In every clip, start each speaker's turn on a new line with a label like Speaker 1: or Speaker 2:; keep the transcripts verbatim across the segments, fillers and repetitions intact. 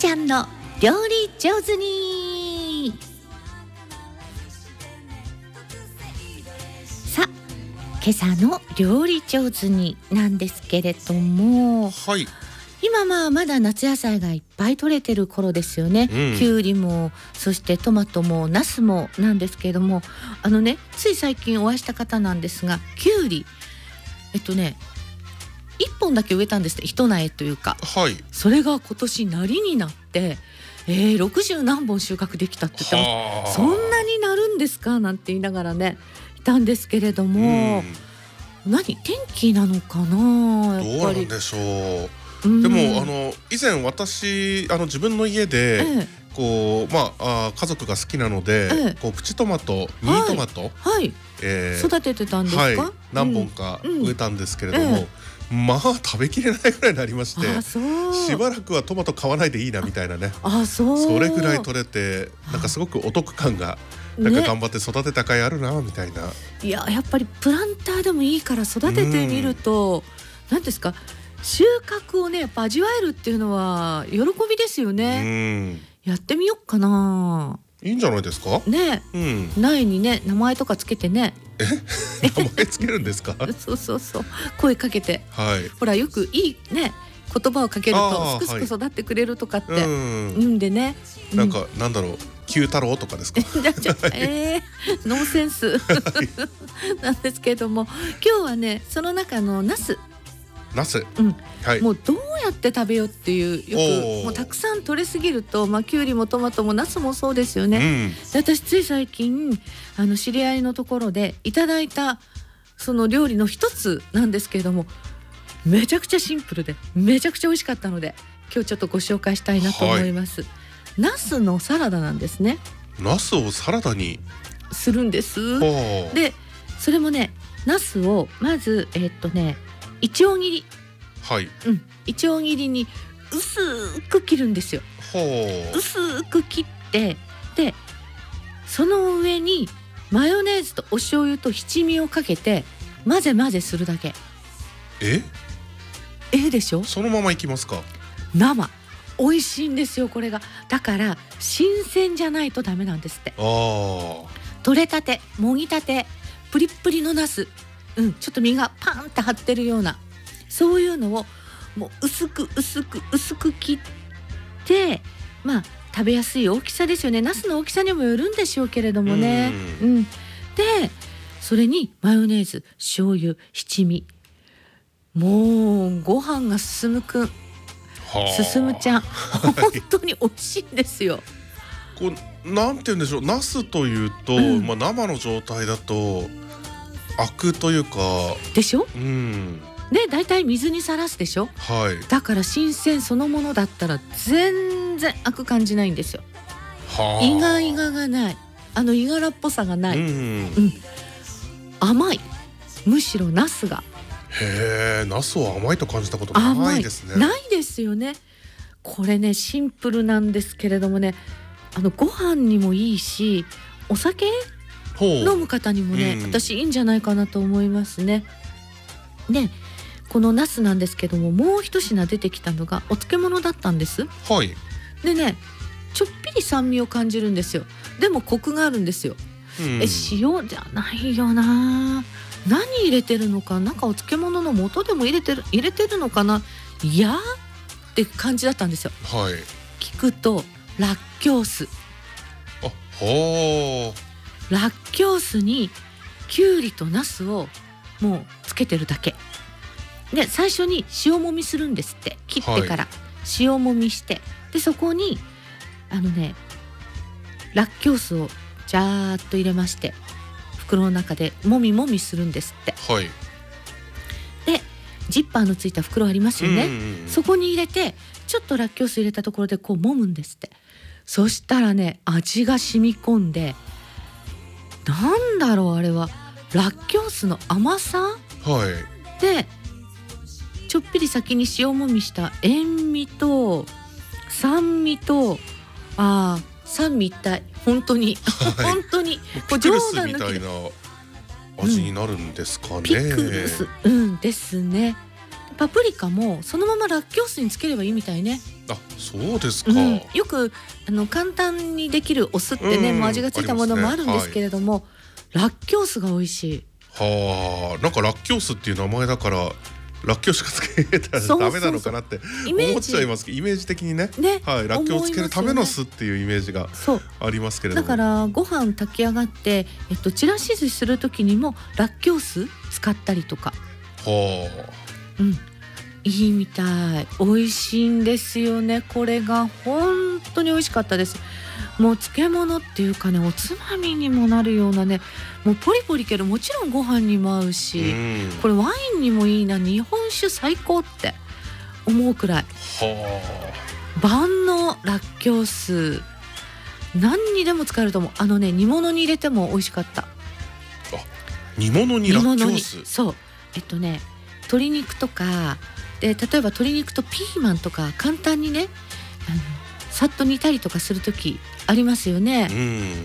Speaker 1: ちゃんの料理上手に。さあ今朝の料理上手になんですけれども、
Speaker 2: はい、
Speaker 1: 今まあまだ夏野菜がいっぱい取れてる頃ですよね、うん、きゅうりもそしてトマトもナスもなんですけれども、あのねつい最近お会いした方なんですが、きゅうりえっとねいっぽんだけ植えたんですって、一苗というか、
Speaker 2: はい、
Speaker 1: それが今年なりになって、えー、ろくじゅう何本収穫できたって言ってます。そんなになるんですかなんて言いながらねいたんですけれども、うん、何天気なのかな、やっぱり
Speaker 2: どうなんでしょう、うん、でもあの以前私あの自分の家で、ええこうまあ、あ家族が好きなので、ええ、こうプチトマト、ミニトマト、
Speaker 1: はい、えー、育ててたんですか、はい、
Speaker 2: 何本か植えたんですけれども、うんええ、まあ食べきれないぐらいになりまして、しばらくはトマト買わないでいいなみたいなね、
Speaker 1: あそう
Speaker 2: それぐらい取れて、なんかすごくお得感がなんか頑張って育てた甲斐あるなみたいな、ね、
Speaker 1: いややっぱりプランターでもいいから育ててみると、何ですか、収穫をねやっぱ味わえるっていうのは喜びですよね。やってみようかな。
Speaker 2: いいんじゃないですか
Speaker 1: ね、うん、苗にね名前とかつけてね。
Speaker 2: え名前つけるんですか
Speaker 1: そうそうそう、声かけて、
Speaker 2: はい、
Speaker 1: ほらよくいいね言葉をかけるとすくすく育ってくれるとかって言うんでね、
Speaker 2: うん、なんかなんだろう、九太郎とかですか
Speaker 1: えー、ノンセンスなんですけれども、今日はねその中のナス
Speaker 2: ナス、
Speaker 1: うんはい、もうどうやって食べようっていう、よくもうたくさん取れすぎると、まあ、きゅうりもトマトもナスもそうですよね、うん、で私つい最近あの知り合いのところでいただいたその料理の一つなんですけれども、めちゃくちゃシンプルでめちゃくちゃ美味しかったので今日ちょっとご紹介したいなと思います、はい、ナスのサラダなんですね。
Speaker 2: ナスをサラダに
Speaker 1: するんです。でそれもね、ナスをまずえー、っとねいちょう切り、
Speaker 2: はい、
Speaker 1: うん、いちょう切りに薄く切るんですよ。薄く切って、でその上にマヨネーズとお醤油と七味をかけて混ぜ混ぜするだけ。
Speaker 2: え
Speaker 1: えでしょ。
Speaker 2: そのままいきますか。
Speaker 1: 生美味しいんですよこれが。だから新鮮じゃないとダメなんですって。
Speaker 2: あ
Speaker 1: 取れたて、もぎたて、プリップリのナス、うん、ちょっと身がパンって張ってるような、そういうのをもう薄く薄く薄く切って、まあ食べやすい大きさですよね。ナスの大きさにもよるんでしょうけれどもね、うん、うん、でそれにマヨネーズ、醤油、七味、もうご飯が進むくん、進むちゃん、本当に美味しいんですよ。
Speaker 2: こうなんて言うんでしょう、ナスというと、うん、まあ、生の状態だとアクというか
Speaker 1: でしょ、
Speaker 2: うん、
Speaker 1: でだいたい水にさらすでしょ、
Speaker 2: はい、
Speaker 1: だから新鮮そのものだったら全然アク感じないんですよ。イガイガがない、あのイガラっぽさがない、うんうん、甘い、むしろナスが、
Speaker 2: へえ、ナスは甘いと感じたことないですね。
Speaker 1: ないですよね。これねシンプルなんですけれどもね、あのご飯にもいいし、お酒飲む方にもね、うん、私いいんじゃないかなと思いますね。でこのナスなんですけども、もう一品出てきたのがお漬物だったんです。
Speaker 2: はい。
Speaker 1: でねちょっぴり酸味を感じるんですよ。でもコクがあるんですよ、うん、え塩じゃないよな、何入れてるのか、なんかお漬物の素でも入れてる入れてるのかな、いやって感じだったんですよ。
Speaker 2: はい。
Speaker 1: 聞くとラッキョウ酢、
Speaker 2: あ、ほ
Speaker 1: ーラッキョウ酢にきゅうりとナスをもうつけてるだけで、最初に塩もみするんですって。切ってから、はい、塩もみして、でそこにあのねラッキョウ酢をジャーッと入れまして、袋の中でもみもみするんですって。
Speaker 2: はい。
Speaker 1: でジッパーのついた袋ありますよね、うんうんうん、そこに入れてちょっとラッキョウ酢入れたところでこう揉むんですって。そしたらね味が染み込んで、なんだろうあれはラッキョウ酢の甘さ、
Speaker 2: はい、
Speaker 1: でちょっぴり先に塩もみした塩味と酸味と、あ三味一体、本当に、はい、本当に
Speaker 2: ピクルスみたいな味になるんですかね、うん、
Speaker 1: ピクルス、うんですね。パプリカもそのままラッキョウ酢につければいいみたいね。
Speaker 2: あ、そうですか、
Speaker 1: うん、よくあの簡単にできるお酢ってね、もう味がついたものもあるんですけれども、ね、はい、らっきょう酢が美味しい。
Speaker 2: はあ、なんからっきょう酢っていう名前だかららっきょうしかつけたらダメなのかなって思っちゃいますけど、イメージ的にね、
Speaker 1: ね、
Speaker 2: はい、らっきょうをつけるための酢っていうイメージがありますけれども、
Speaker 1: だからご飯炊き上がって、えっと、ちらし寿司する時にもらっきょう酢使ったりとか、
Speaker 2: は
Speaker 1: あ、うん、いいみたい。美味しいんですよね。これが本当に美味しかったです。もう漬物っていうかね、おつまみにもなるようなね、もうポリポリけどもちろんご飯にも合うし、これワインにもいいな、日本酒最高って思うくらい。
Speaker 2: は
Speaker 1: あ、万能らっきょう酢、何にでも使えると思う。あのね、煮物に入れても美味しかった。あ、
Speaker 2: 煮物にらっきょう酢。
Speaker 1: そう、えっとね、鶏肉とかで、例えば鶏肉とピーマンとか簡単にね、あのさっと煮たりとかする時ありますよね。
Speaker 2: うん、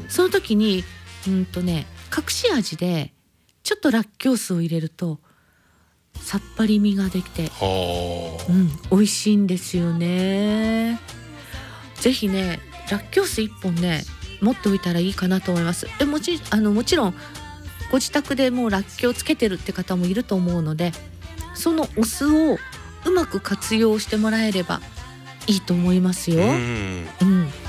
Speaker 1: その時にうんとね、隠し味でちょっとらっきょう酢を入れるとさっぱり身ができて、
Speaker 2: はあ、
Speaker 1: うん、美味しいんですよね。ぜひね、らっきょう酢いっぽんね持っておいたらいいかなと思います。でもちあのもちろんご自宅でもうらっきょうつけてるって方もいると思うので、そのお酢をうまく活用してもらえればいいと思いますよ。
Speaker 2: うん、
Speaker 1: うん